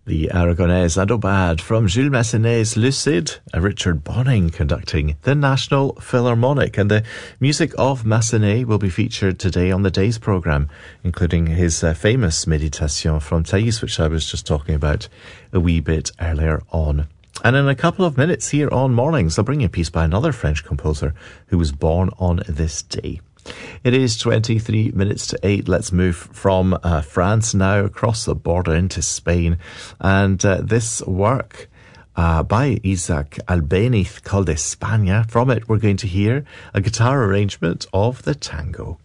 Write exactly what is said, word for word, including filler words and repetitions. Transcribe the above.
The Aragonese Adobad from Jules Massenet's Lucide, Richard Bonning conducting the National Philharmonic. And the music of Massenet will be featured today on the day's programme, including his uh, famous Méditation from Thais, which I was just talking about a wee bit earlier on. And in a couple of minutes here on Mornings, I'll bring you a piece by another French composer who was born on this day. It is twenty-three minutes to eight. Let's move from uh, France now across the border into Spain. And uh, this work uh, by Isaac Albéniz called España. From it, we're going to hear a guitar arrangement of the tango.